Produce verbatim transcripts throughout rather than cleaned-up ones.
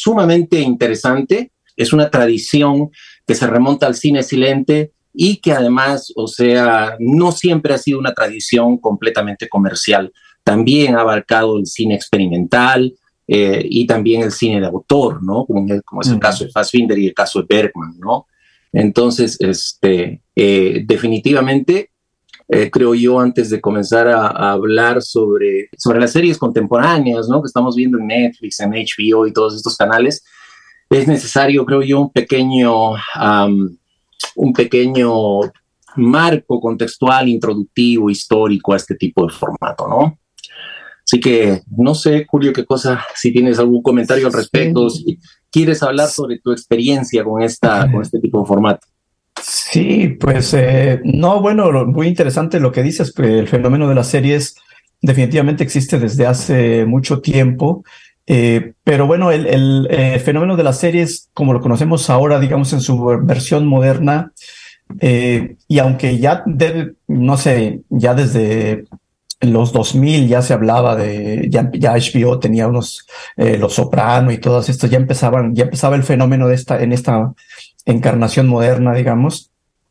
sumamente interesante. Es una tradición que se remonta al cine silente y que además, o sea, no siempre ha sido una tradición completamente comercial. También ha abarcado el cine experimental eh, y también el cine de autor, ¿no? Como, como es el uh-huh. caso de Fassbinder y el caso de Bergman, ¿no? Entonces, este, eh, definitivamente, eh, creo yo, antes de comenzar a, a hablar sobre, sobre las series contemporáneas, ¿no? Que estamos viendo en Netflix, en H B O y todos estos canales, es necesario, creo yo, un pequeño, um, un pequeño marco contextual, introductivo, histórico a este tipo de formato, ¿no? Así que no sé, Julio, qué cosa, si tienes algún comentario al respecto, sí. si quieres hablar sobre tu experiencia con, esta, con este tipo de formato. Sí, pues eh, no, bueno, lo, muy interesante lo que dices, pues, el fenómeno de las series definitivamente existe desde hace mucho tiempo, eh, pero bueno, el, el, el fenómeno de las series, como lo conocemos ahora, digamos, en su versión moderna, eh, y aunque ya, de, no sé, ya desde los dos mil ya se hablaba de, ya, ya H B O tenía unos, eh, Los Soprano y todos estos, ya empezaban, ya empezaba el fenómeno de esta, en esta encarnación moderna, digamos.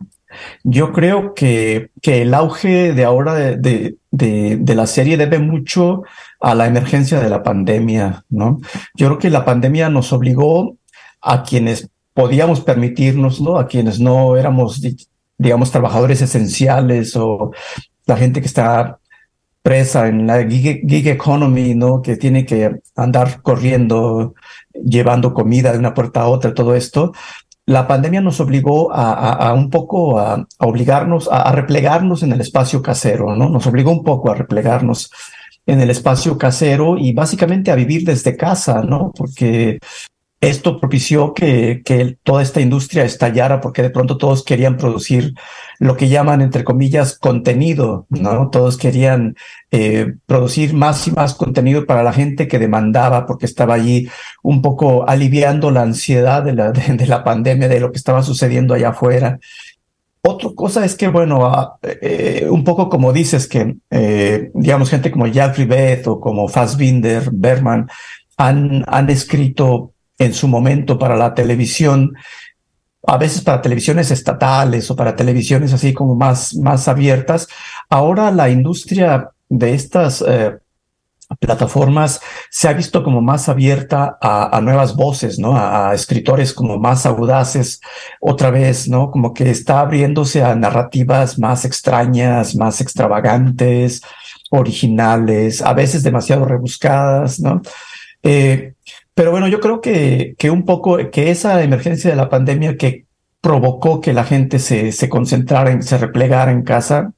Yo creo que, que el auge de ahora de, de, de, de la serie debe mucho a la emergencia de la pandemia, ¿no? Yo creo que la pandemia nos obligó a quienes podíamos permitirnos, ¿no? A quienes no éramos, digamos, trabajadores esenciales o la gente que está presa en la gig, gig economy, ¿no? Que tiene que andar corriendo, llevando comida de una puerta a otra, todo esto. La pandemia nos obligó a, a, a un poco a, a obligarnos, a, a replegarnos en el espacio casero, ¿no? Nos obligó un poco a replegarnos en el espacio casero y básicamente a vivir desde casa, ¿no? Porque esto propició que, que toda esta industria estallara porque de pronto todos querían producir lo que llaman, entre comillas, contenido, ¿no? Todos querían eh, producir más y más contenido para la gente que demandaba porque estaba allí un poco aliviando la ansiedad de la, de, de la pandemia, de lo que estaba sucediendo allá afuera. Otra cosa es que, bueno, eh, un poco como dices que, eh, digamos, gente como Jacques Rivette o como Fassbinder, Bergman, han, han escrito en su momento para la televisión, a veces para televisiones estatales o para televisiones así como más, más abiertas. Ahora la industria de estas eh, plataformas se ha visto como más abierta a, a nuevas voces, ¿no? A, a escritores como más audaces, otra vez, ¿no? Como que está abriéndose a narrativas más extrañas, más extravagantes, originales, a veces demasiado rebuscadas, ¿no? Eh, pero bueno, yo creo que, que un poco, que esa emergencia de la pandemia que provocó que la gente se, se concentrara, en, se replegara en casa,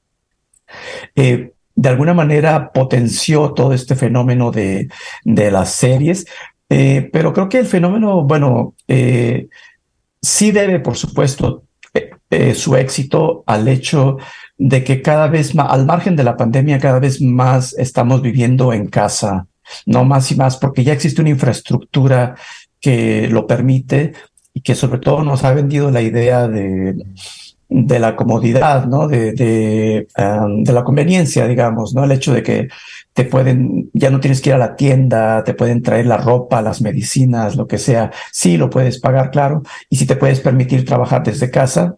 eh, de alguna manera potenció todo este fenómeno de, de las series. Eh, pero creo que el fenómeno, bueno, eh, sí debe, por supuesto, eh, eh, su éxito al hecho de que cada vez más, al margen de la pandemia, cada vez más estamos viviendo en casa. No más y más, porque ya existe una infraestructura que lo permite y que sobre todo nos ha vendido la idea de, de la comodidad, ¿no? De, de, um, de la conveniencia, digamos, ¿no? El hecho de que te pueden, ya no tienes que ir a la tienda, te pueden traer la ropa, las medicinas, lo que sea. Sí, lo puedes pagar, claro. Y si te puedes permitir trabajar desde casa,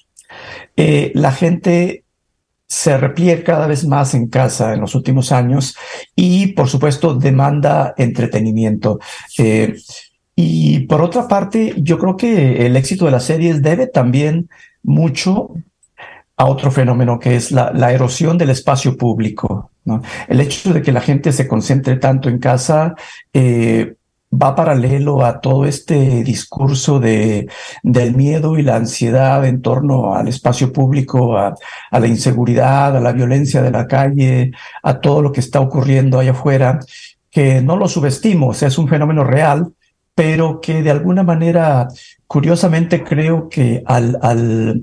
eh, la gente se repliega cada vez más en casa en los últimos años y, por supuesto, demanda entretenimiento. Eh, y por otra parte, yo creo que el éxito de las series debe también mucho a otro fenómeno que es la, la erosión del espacio público, ¿no? El hecho de que la gente se concentre tanto en casa eh, va paralelo a todo este discurso de, del miedo y la ansiedad en torno al espacio público, a, a la inseguridad, a la violencia de la calle, a todo lo que está ocurriendo allá afuera, que no lo subestimo, o sea, es un fenómeno real, pero que de alguna manera, curiosamente, creo que al, al,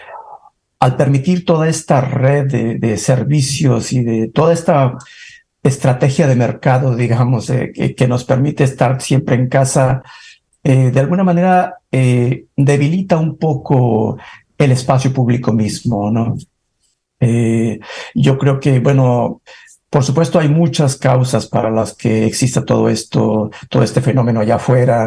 al permitir toda esta red de, de servicios y de toda esta estrategia de mercado, digamos, eh, que, que nos permite estar siempre en casa, eh, de alguna manera eh, debilita un poco el espacio público mismo, ¿no? Eh, yo creo que, bueno, por supuesto hay muchas causas para las que exista todo esto, todo este fenómeno allá afuera.